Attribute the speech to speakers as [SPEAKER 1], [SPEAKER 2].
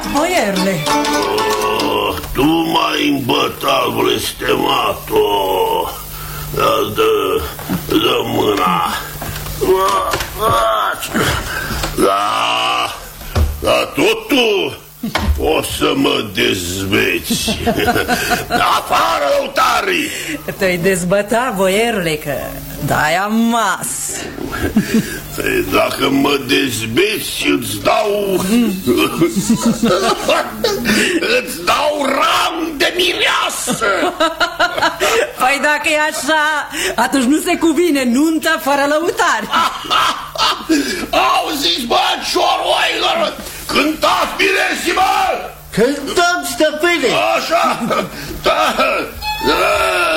[SPEAKER 1] boierule.
[SPEAKER 2] Tu m-ai îmbătat, blestematul. Dă mâna. Da, tot tu o să mă dezbeți. Afară, lăutarii!
[SPEAKER 1] Te-ai dezbăta, boierule, că dai amas.
[SPEAKER 2] Dacă mă dezbeți, îți dau... îți dau ram de mireasă.
[SPEAKER 1] Păi dacă e așa, atunci nu se cuvine nuntă fără lăutari.
[SPEAKER 2] Auziți, bă, cioroailor, cântați mireții-mă!
[SPEAKER 3] Cântăm, stăpâne!
[SPEAKER 2] Așa, da.